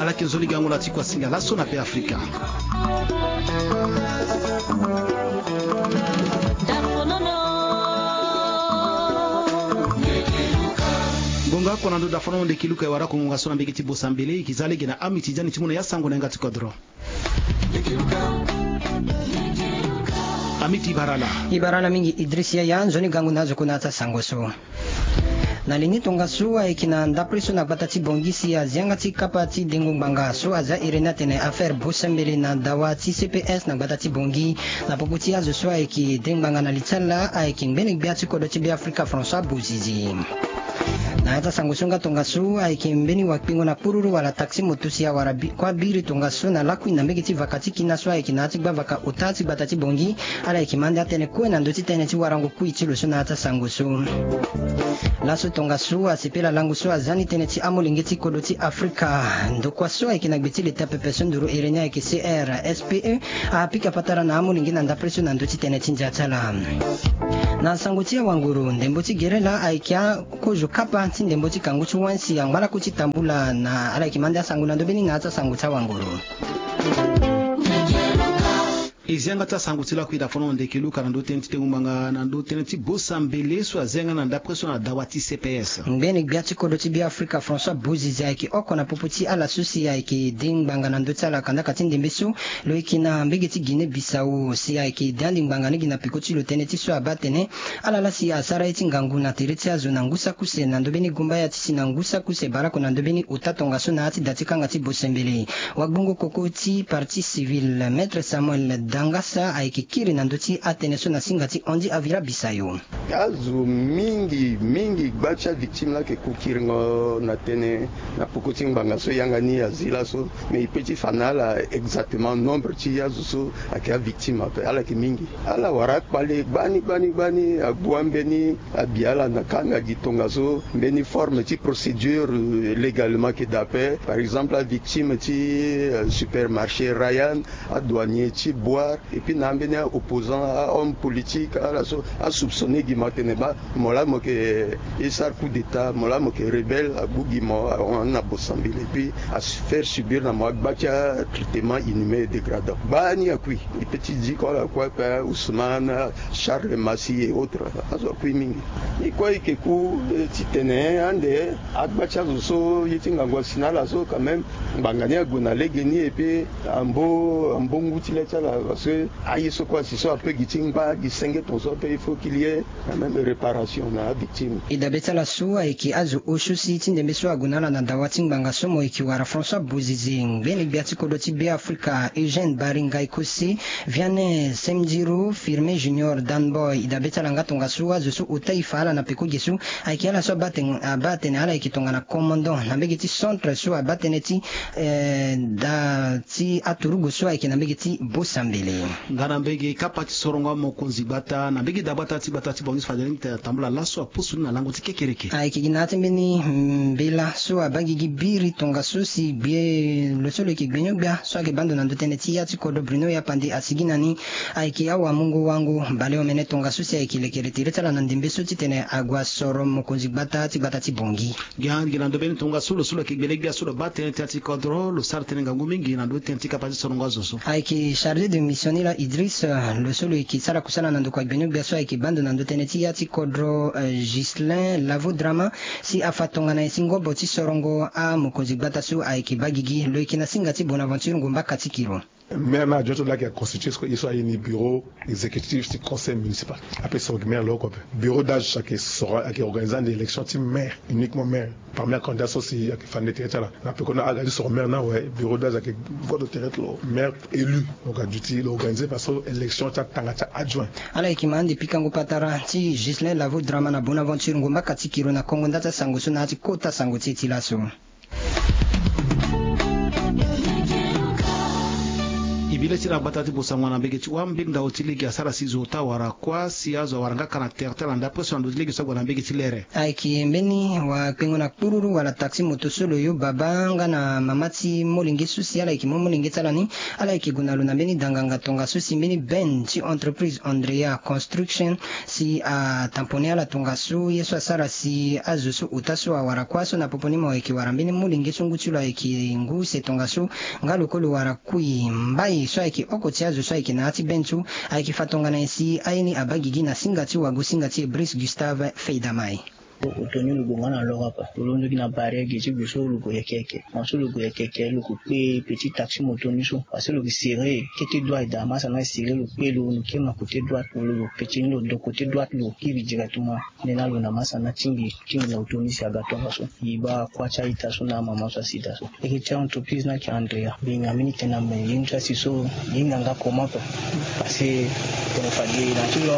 ala kenzoli gango la tikwa singa la sona pe Afrika gonga kona ndo dafono de kiluka wara ko ngonga sona mbeki tibo sambele ikizale gina amiti jani timono ya sango na ngati kodro amiti ibarala mingi Idrisia ya nzoni gangu nazo kunata sangoso na lini tonga suwa ikina ndapriso na batati bongisi ya ziangati kapati dengu banga suwa za irena tene affaire busambele na dawati CPS na batati bongi na poputi ya suwa iki dengu banga na litala aiki mbeni biati kodoti bi Afrika François Bozizi na hata sangusunga tongasu aikimbeni wakpingo na pururu wala taksi motusi ya warabi kwa biri tongasu na laku ina megiti vakati kinaswa ikinati gba vaka utati batati bongi ala ikimande atene kwe na ndoti tene ti warango kuichilu su na hata sangusu lasu tongasu asipela langu su azani tene ti amulingeti kodoti Afrika ndokwa su ikinagbeti leta pepeso nduru irenya iki CR SPE apika patara na amulingi na ndapresu na ndoti tene ti njatala na sangutia wanguru ndemboti gerela aikia kojo kapa ndemboti kanguchu wansi angmala kuchitambula na ala kimanda sanguna ndobeni na hata sanguta wanguru izianga ta sangutila kuida fono ndekiluka na ndotenti tengumanga na ndotenti bosa mbele so azenga na ndapreso na dawati CPS mbeni biati kodoti bi Afrika François Bozizi aiki oko na poputi ala susi aiki dingbanga na ndotala kanda katinde mbesu loikina mbegeti Guinée Bissau si aiki dandingbanga nigina pikoti loteneti so abatene ala la si asara eti ngangu na tereti azo na ngusa kuse na ndobeni gumba ya tisi na ngusa kuse barako na ndobeni utatonga so na ati datikanga ti bosembele wagbongo kokoti parti civil maître Samuel Dangasa aikikiri na ndoti ateneso na singati ondi avira bisayo kazu mingi bacha victime la ke kukiringo na tene na pokoti nganga so yangani azila so mais petit fanala exactement nombre ti yazu so akia victime ala ke mingi ala warak pale bani agwambeni abiala na kanga gitonga so beni forme ti procédure légalement que d'appel par exemple la victime ti supermarché Ryan a douanier ti boire et puis n'ambeni opposant à homme politique à soupçonner Guimateneba mola moke isar coup d'état mola moke rebelle à Bougimo on a bossambile et puis à se faire subir na mo batia traitement inhumain et dégradant bani akui et petit dit quoi Ousmane Charles Massi et autres azo akui mingi et quoi que ku titene ande akbacha so yitinga ngwasina la so quand même bangania gonale geni et puis ambo ngutile chala parce que ayiso quoi si so un peu gitingba gisenge ton so il faut qu'il y ait quand même réparation na victime idabeta la suwa iki azu oshusi tinde meso agunala na dawati nganga somo iki wara François Bozizi beni biati kodoti bi Afrika Eugène Baringa ikosi Vianney Semjiro Firme Junior Danboy idabeta la ngatonga suwa zusu utaifa ala na peko gisu aiki ala so batene ala ikitonga na commandant na begiti centre suwa bateneti da ti aturugo suwa iki na begiti bosambele ngana mbege kapati soronga mokonzi bata na mbege dabata ti bongis fadeni tambula laso apusu na lango tikekereke aiki ginate mbeni mbela suwa bagigi biri tonga susi bie lo solo ki gbenyo bia so ke bando na ndotene ti ya ti kodo Bruno ya pandi asiginani aiki awa mungu wangu bale omene tonga susi aiki lekereti retala na ndimbe suti tene agwa soro mokonzi bata ti bongi gangi na ndobeni tonga sulo ki gbele bia sulo batene ti kodro lo sarte ngangu mingi na ndotene ti kapati soronga zoso aiki chargé de missionnaire Idriss lo solo ki sala kusala na ndokwa gbenyo bia so aiki bando na ndotene ti ya ti kodro Gislin Lavo Drama si afatonga na isingo boti sorongo a mokonzi bata su aiki bagigi lo ikina singati Bonaventure ngomba katikiro maire na adjoint là qui a constitué ce qu'il soit un bureau exécutif du conseil municipal après son maire là quoi bureau d'âge qui sera qui organisant des élections type maire uniquement maire parmi les candidats aussi qui fan des territoires là après qu'on a organisé son maire là ouais bureau d'âge qui vote de territoire maire élu donc a dû l'organiser parce que élection ta tangata adjoint ala ikimandi pikango patara ti Gislin Lavo Drama na Bonaventure ngomba katikiro na Kongo ndata sango so na ti kota sango ti laso bile tira batati bosangwa na mbege wa mbege nda otilegi asara sizota wara kwa siazo waranga karakter tala nda preso ndo legi sagwa na mbege tilere aiki mbeni wa pengo na kururu wala taxi motosolo yo babanga na mamati molingi susi ala iki molingi talani ala iki gunalo na mbeni danganga tonga susi mbeni ben ti entreprise Andrea Construction si a tamponi ala tonga su yeso asara si azusu utasu wara kwa so na poponi mo iki wara mbeni molingi sungutula iki ngu se tonga su ngalo kolo wara kui mbai so iki okoti azu so iki na ati bentu aiki fatonga na isi aini abagigi na singati wa gusingati Brice Gustave Feidamai otoni lugonga na lorapa tolondo kina barrière qui est sur le goye keke maso le goye keke le coupé petit taxi motoni so parce le serré qui te doit dama ça na serré le pelo no qui ma côté droit le petit no de côté droit le qui directement nena lo na masa na tingi la otoni si agatonga so iba kwa cha ita so na mama so sita so et qui entreprise na ki Andrea binga mini tena me yincha si so yinga nga comment parce que on fa dire na tu lo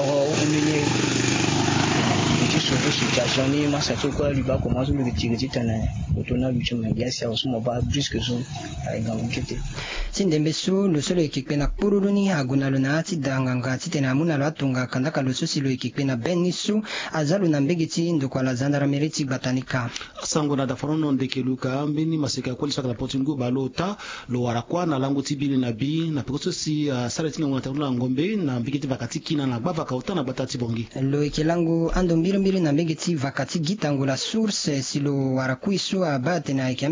sauver situation ni masa kwa liba commence le tirer tana otona bichuma biasi au sumo ba brusque zo ainga mkete sindembesu lo solo ekikpe na pururuni aguna lo na ati danganga titena muna lo atunga kandaka lo susi lo ekikpe na benisu azalu na mbegiti ndokwa la zandara meriti batanika sango na dafarono ndeke luka mbeni maseka kweli saka la potingu balota lo warakwa na langu tibili na bi na pekoso si saratinga ngona taruna ngombe na mbegiti vakati kina na bava kauta na batati bongi lo ekelangu ando mbili na mbegiti vakati gitango la source si lo warakuisu abate na